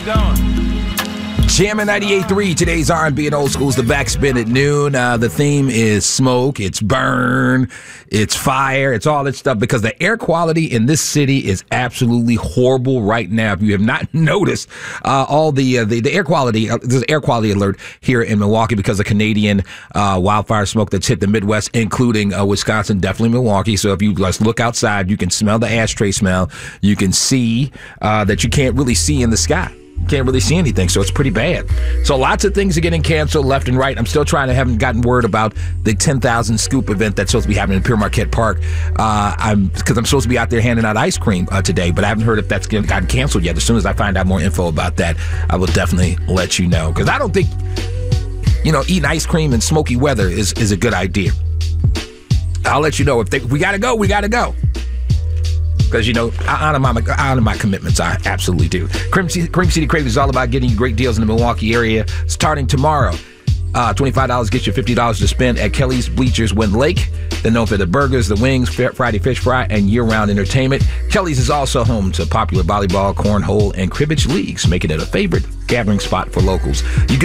Jammin' 98.3, today's R&B and old school's the backspin at noon. The theme is smoke, it's burn, it's fire, it's all that stuff because the air quality in this city is absolutely horrible right now. If you have not noticed all the air quality, there's an air quality alert here in Milwaukee because of Canadian wildfire smoke that's hit the Midwest, including Wisconsin, definitely Milwaukee. So if you just look outside, you can smell the ashtray smell. You can see that you can't really see in the sky. Can't really see anything, so it's pretty bad. So lots of things are getting canceled left and right. I'm still haven't gotten word about the 10,000 Scoop event that's supposed to be happening in Pure Marquette Park. I'm supposed to be out there handing out ice cream today, but I haven't heard if that's gotten canceled yet. As soon as I find out more info about that, I will definitely let you know. Because I don't think, eating ice cream in smoky weather is a good idea. I'll let you know if we gotta go, we gotta go. Because, I honor my commitments. I absolutely do. Cream City Crave is all about getting you great deals in the Milwaukee area. Starting tomorrow, $25 gets you $50 to spend at Kelly's Bleachers Wind Lake. They're known for the burgers, the wings, Friday fish fry, and year-round entertainment. Kelly's is also home to popular volleyball, cornhole, and cribbage leagues, making it a favorite gathering spot for locals. You